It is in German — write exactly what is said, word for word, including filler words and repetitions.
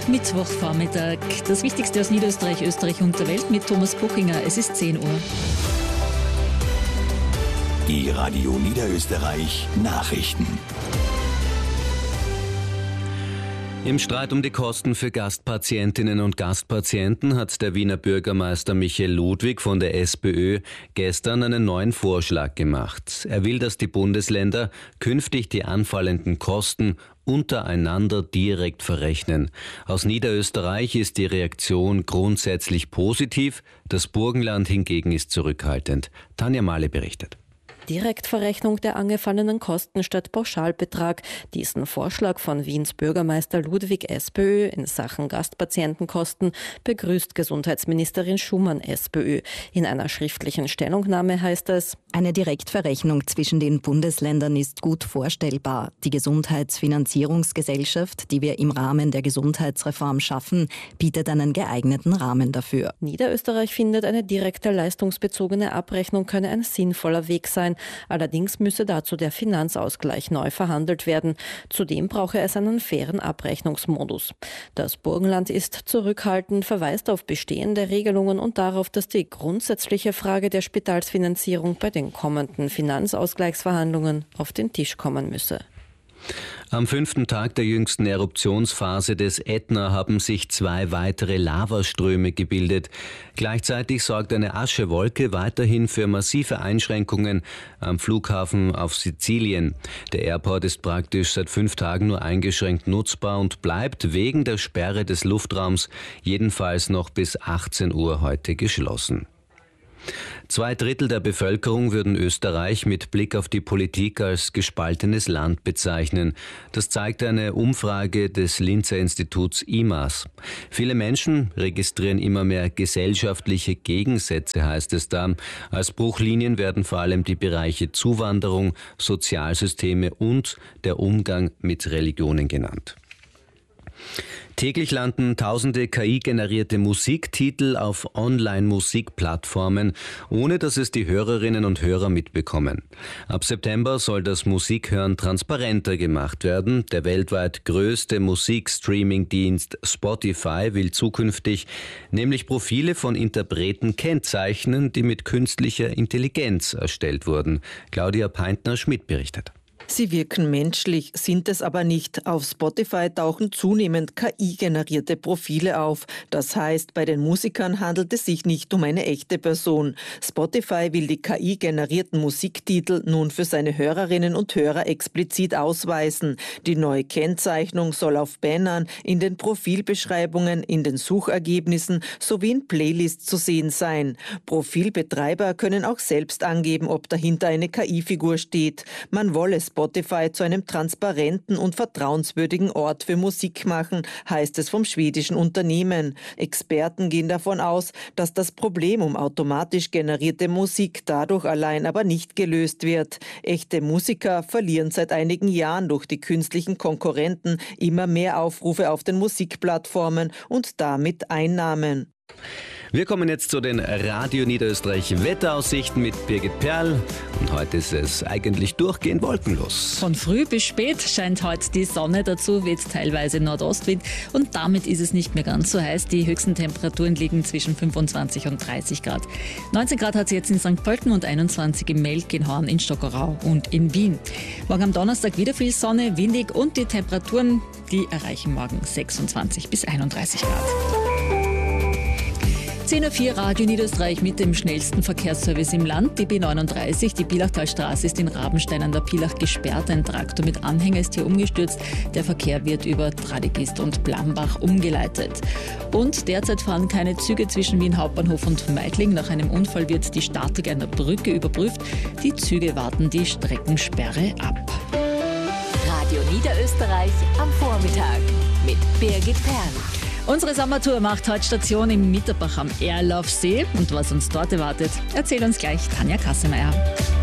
Mittwochvormittag. Das Wichtigste aus Niederösterreich, Österreich und der Welt mit Thomas Buchinger. Es ist zehn Uhr. Die Radio Niederösterreich Nachrichten. Im Streit um die Kosten für Gastpatientinnen und Gastpatienten hat der Wiener Bürgermeister Michael Ludwig von der SPÖ gestern einen neuen Vorschlag gemacht. Er will, dass die Bundesländer künftig die anfallenden Kosten untereinander direkt verrechnen. Aus Niederösterreich ist die Reaktion grundsätzlich positiv, das Burgenland hingegen ist zurückhaltend. Tanja Mahle berichtet. Direktverrechnung der angefallenen Kosten statt Pauschalbetrag. Diesen Vorschlag von Wiens Bürgermeister Ludwig SPÖ in Sachen Gastpatientenkosten begrüßt Gesundheitsministerin Schumann SPÖ. In einer schriftlichen Stellungnahme heißt es: Eine Direktverrechnung zwischen den Bundesländern ist gut vorstellbar. Die Gesundheitsfinanzierungsgesellschaft, die wir im Rahmen der Gesundheitsreform schaffen, bietet einen geeigneten Rahmen dafür. Niederösterreich findet, eine direkte leistungsbezogene Abrechnung könne ein sinnvoller Weg sein. Allerdings müsse dazu der Finanzausgleich neu verhandelt werden. Zudem brauche es einen fairen Abrechnungsmodus. Das Burgenland ist zurückhaltend, verweist auf bestehende Regelungen und darauf, dass die grundsätzliche Frage der Spitalsfinanzierung bei den kommenden Finanzausgleichsverhandlungen auf den Tisch kommen müsse. Am fünften Tag der jüngsten Eruptionsphase des Ätna haben sich zwei weitere Lavaströme gebildet. Gleichzeitig sorgt eine Aschewolke weiterhin für massive Einschränkungen am Flughafen auf Sizilien. Der Airport ist praktisch seit fünf Tagen nur eingeschränkt nutzbar und bleibt wegen der Sperre des Luftraums jedenfalls noch bis achtzehn Uhr heute geschlossen. Zwei Drittel der Bevölkerung würden Österreich mit Blick auf die Politik als gespaltenes Land bezeichnen. Das zeigt eine Umfrage des Linzer Instituts I M A S. Viele Menschen registrieren immer mehr gesellschaftliche Gegensätze, heißt es da. Als Bruchlinien werden vor allem die Bereiche Zuwanderung, Sozialsysteme und der Umgang mit Religionen genannt. Täglich landen tausende K I-generierte Musiktitel auf Online-Musikplattformen, ohne dass es die Hörerinnen und Hörer mitbekommen. Ab September soll das Musikhören transparenter gemacht werden. Der weltweit größte Musikstreaming-Dienst Spotify will zukünftig nämlich Profile von Interpreten kennzeichnen, die mit künstlicher Intelligenz erstellt wurden. Claudia Peintner-Schmidt berichtet. Sie wirken menschlich, sind es aber nicht. Auf Spotify tauchen zunehmend K I-generierte Profile auf. Das heißt, bei den Musikern handelt es sich nicht um eine echte Person. Spotify will die K I-generierten Musiktitel nun für seine Hörerinnen und Hörer explizit ausweisen. Die neue Kennzeichnung soll auf Bannern, in den Profilbeschreibungen, in den Suchergebnissen sowie in Playlists zu sehen sein. Profilbetreiber können auch selbst angeben, ob dahinter eine K I-Figur steht. Man wolle Spotify zu einem transparenten und vertrauenswürdigen Ort für Musik machen, heißt es vom schwedischen Unternehmen. Experten gehen davon aus, dass das Problem um automatisch generierte Musik dadurch allein aber nicht gelöst wird. Echte Musiker verlieren seit einigen Jahren durch die künstlichen Konkurrenten immer mehr Aufrufe auf den Musikplattformen und damit Einnahmen. Wir kommen jetzt zu den Radio Niederösterreich Wetteraussichten mit Birgit Perl. Und heute ist es eigentlich durchgehend wolkenlos. Von früh bis spät scheint heute die Sonne, dazu weht teilweise Nordostwind und damit ist es nicht mehr ganz so heiß. Die höchsten Temperaturen liegen zwischen fünfundzwanzig und dreißig Grad. neunzehn Grad hat es jetzt in Sankt Pölten und einundzwanzig im Melk, in Horn, in Stockerau und in Wien. Morgen am Donnerstag wieder viel Sonne, windig und die Temperaturen, die erreichen morgen sechsundzwanzig bis einunddreißig Grad. zehn Uhr vier Radio Niederösterreich mit dem schnellsten Verkehrsservice im Land. Die B neununddreißig, die Pilachtalstraße, ist in Rabenstein an der Pilach gesperrt. Ein Traktor mit Anhänger ist hier umgestürzt. Der Verkehr wird über Tradigist und Blambach umgeleitet. Und derzeit fahren keine Züge zwischen Wien Hauptbahnhof und Meidling. Nach einem Unfall wird die Statik einer Brücke überprüft. Die Züge warten die Streckensperre ab. Radio Niederösterreich am Vormittag mit Birgit Perl. Unsere Sommertour macht heute Station im Mitterbach am Erlaufsee. Und was uns dort erwartet, erzählt uns gleich Tanja Kassemeyer.